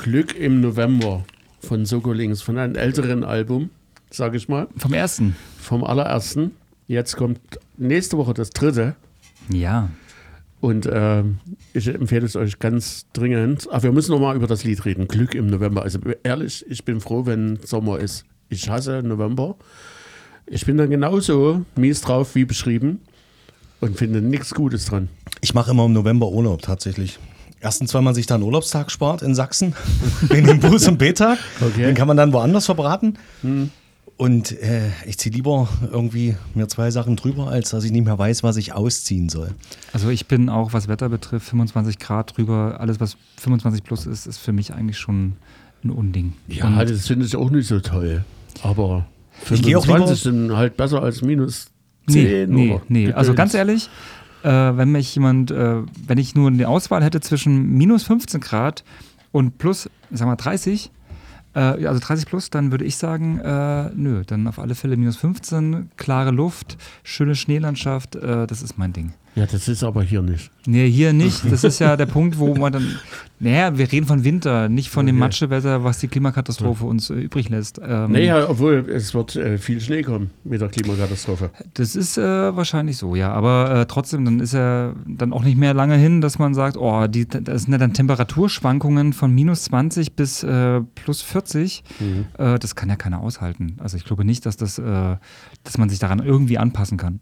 Glück im November von Sokolings, von einem älteren Album, sage ich mal. Vom ersten? Vom allerersten. Jetzt kommt nächste Woche das dritte. Ja. Und ich empfehle es euch ganz dringend. Aber wir müssen noch mal über das Lied reden. Glück im November. Also ehrlich, ich bin froh, wenn Sommer ist. Ich hasse November. Ich bin dann genauso mies drauf wie beschrieben und finde nichts Gutes dran. Ich mache immer im November Urlaub tatsächlich. Erstens, weil man sich da einen Urlaubstag spart in Sachsen, wegen dem Buß- und B-Tag. Okay. Den kann man dann woanders verbraten. Und ich ziehe lieber irgendwie mir 2 Sachen drüber, als dass ich nicht mehr weiß, was ich ausziehen soll. Also ich bin auch, was Wetter betrifft, 25 Grad drüber, alles was 25 plus ist für mich eigentlich schon ein Unding. Ja, Und das finde ich auch nicht so toll. Aber Ich gehe auch 25 sind halt besser als minus 10. Nee. Also ganz ehrlich, wenn mich jemand, wenn ich nur eine Auswahl hätte zwischen minus 15 Grad und plus, sagen wir 30, also 30 plus, dann würde ich sagen, nö, dann auf alle Fälle minus 15, klare Luft, schöne Schneelandschaft, das ist mein Ding. Ja, das ist aber hier nicht. Nee, hier nicht. Das ist ja der Punkt, wo man dann. Naja, wir reden von Winter, nicht von dem Matschewetter, was die Klimakatastrophe uns übrig lässt. Naja, obwohl es wird viel Schnee kommen mit der Klimakatastrophe. Das ist wahrscheinlich so, ja. Aber trotzdem, dann ist ja dann auch nicht mehr lange hin, dass man sagt, oh, das sind ja dann Temperaturschwankungen von minus 20 bis plus 40. Das kann ja keiner aushalten. Also ich glaube nicht, dass man sich daran irgendwie anpassen kann.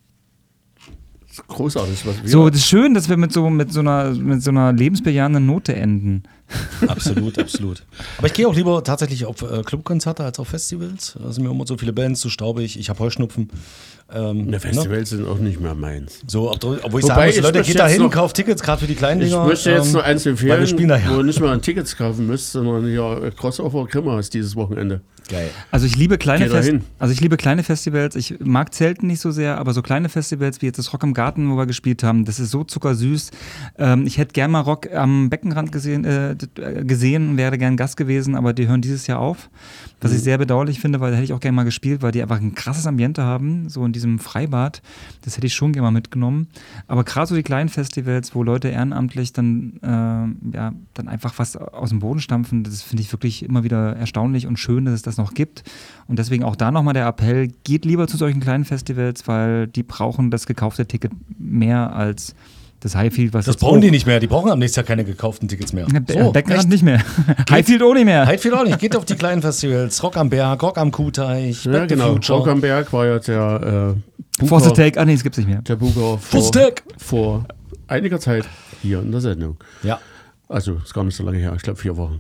Das ist großartig, was wir. So, das ist schön, dass wir mit so einer lebensbejahenden Note enden. Absolut, absolut. Aber ich gehe auch lieber tatsächlich auf Clubkonzerte als auf Festivals. Da sind mir immer so viele Bands, zu staubig. Ich habe Heuschnupfen. Festivals sind auch nicht mehr meins. So, obwohl ich sagen muss, Leute, geht da hin, kauft Tickets, gerade für die kleinen Dinger. Ich möchte jetzt noch eins empfehlen, wo ihr nicht mal Tickets kaufen müsst, sondern ja, Crossover Grimma ist dieses Wochenende. Geil. Also ich liebe kleine Festivals. Ich mag Zelten nicht so sehr, aber so kleine Festivals wie jetzt das Rock am Garten, wo wir gespielt haben, das ist so zuckersüß. Ich hätte gern mal Rock am Beckenrand gesehen, wäre gern Gast gewesen, aber die hören dieses Jahr auf. Was ich sehr bedauerlich finde, weil da hätte ich auch gerne mal gespielt, weil die einfach ein krasses Ambiente haben, so in diesem Freibad. Das hätte ich schon gerne mal mitgenommen. Aber gerade so die kleinen Festivals, wo Leute ehrenamtlich dann einfach was aus dem Boden stampfen, das finde ich wirklich immer wieder erstaunlich und schön, dass es das noch gibt. Und deswegen auch da nochmal der Appell, geht lieber zu solchen kleinen Festivals, weil die brauchen das gekaufte Ticket mehr als das Highfield, was das brauchen die nicht mehr. Die brauchen am nächsten Jahr keine gekauften Tickets mehr. So, Beckenrand nicht mehr. Highfield auch nicht mehr. Highfield auch nicht. Geht auf die kleinen Festivals. Rock am Berg, Rock am Kuhteich. Ja, genau. Rock am Berg war ja der Force Attack. Ah, nee, das gibt's nicht mehr. Der Booker vor einiger Zeit hier in der Sendung. Ja. Also, ist gar nicht so lange her. Ich glaube, 4 Wochen.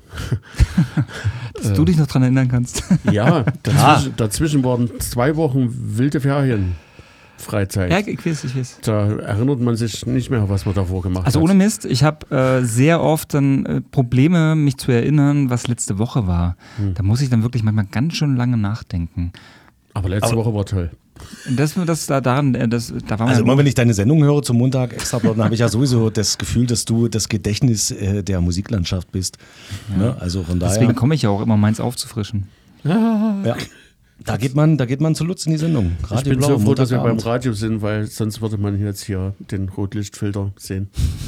Dass du dich noch dran erinnern kannst. Ja, dazwischen waren 2 Wochen wilde Ferien. Freizeit. Ja, ich weiß. Da erinnert man sich nicht mehr, was man davor gemacht hat. Also ohne Mist, ich habe sehr oft dann Probleme, mich zu erinnern, was letzte Woche war. Da muss ich dann wirklich manchmal ganz schön lange nachdenken. Aber letzte Woche war toll. Da war also immer wenn ich deine Sendung höre zum Montag extra, dann habe ich ja sowieso das Gefühl, dass du das Gedächtnis der Musiklandschaft bist. Ja. Ne? Also von daher. Deswegen komme ich ja auch immer, meins aufzufrischen. Ja. Da geht man zu Lutz in die Sendung. Radio ich bin Blau, so froh, dass wir beim Radio sind, weil sonst würde man jetzt hier den Rotlichtfilter sehen.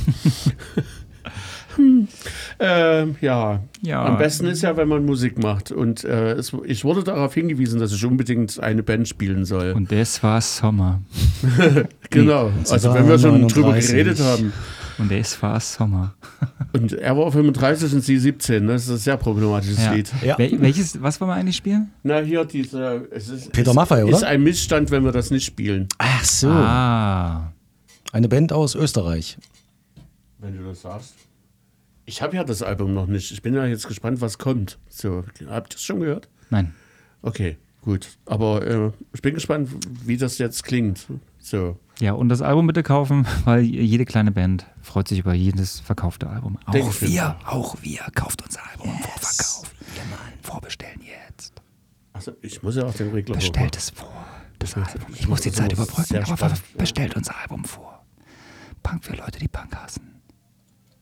Am besten ist ja, wenn man Musik macht. Und ich wurde darauf hingewiesen, dass ich unbedingt eine Band spielen soll. Und das war Sommer. Genau, also wenn wir schon drüber geredet haben. Und es war Sommer. Und er war 35 und sie 17. Das ist ein sehr problematisches Lied. Ja. Was wollen wir eigentlich spielen? Na, hier Peter Maffay, oder? Ist ein Missstand, wenn wir das nicht spielen. Ach so. Ah. Eine Band aus Österreich. Wenn du das sagst. Ich habe ja das Album noch nicht. Ich bin ja jetzt gespannt, was kommt. So, habt ihr das schon gehört? Nein. Okay, gut. Aber ich bin gespannt, wie das jetzt klingt. So. Ja, und das Album bitte kaufen, weil jede kleine Band freut sich über jedes verkaufte Album. Auch wir. Kauft unser Album im Vorverkauf. Vorbestellen jetzt. Achso, ich muss ja auch den Regler Bestellt es vor. Das Album. Ich muss die Zeit überbrücken, aber bestellt unser Album vor. Punk für Leute, die Punk hassen.